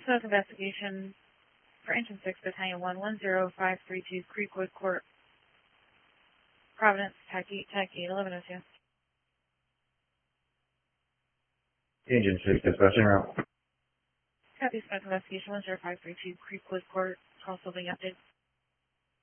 South investigation for Engine 6, Battalion 110532, Creekwood Court, Providence, TAC 81102. Engine 6, dispatching route. Copy, South investigation 10532, Creekwood Court, call still being updated.